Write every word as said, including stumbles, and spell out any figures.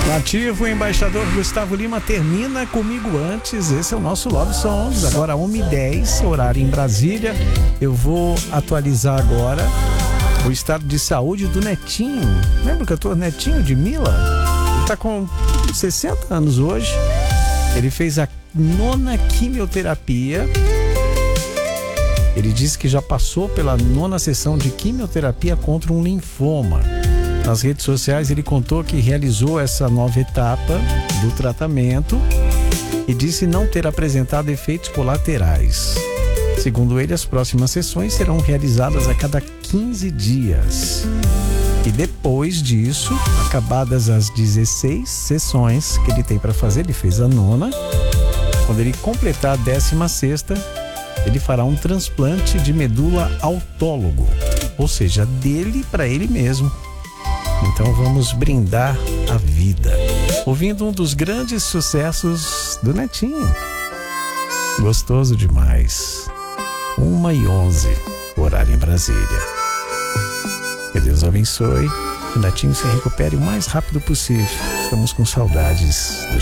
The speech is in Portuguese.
Ativo, o embaixador Gustavo Lima termina comigo antes. Esse é o nosso Love Songs. Agora uma e dez, horário em Brasília. Eu vou atualizar agora o estado de saúde do Netinho. Lembra que eu tô Netinho de Mila? Ele tá com sessenta anos hoje. Ele fez a nona quimioterapia. Ele disse que já passou pela nona sessão de quimioterapia contra um linfoma. Nas redes sociais ele contou que realizou essa nova etapa do tratamento e disse não ter apresentado efeitos colaterais. Segundo ele, as próximas sessões serão realizadas a cada quinze dias. E depois disso, acabadas as dezesseis sessões que ele tem para fazer, ele fez a nona. Quando ele completar a décima sexta, ele fará um transplante de medula autólogo, ou seja, dele para ele mesmo. Então vamos brindar a vida, ouvindo um dos grandes sucessos do Netinho. Gostoso demais. uma e onze, horário em Brasília. Que Deus abençoe. Que o Netinho se recupere o mais rápido possível. Estamos com saudades do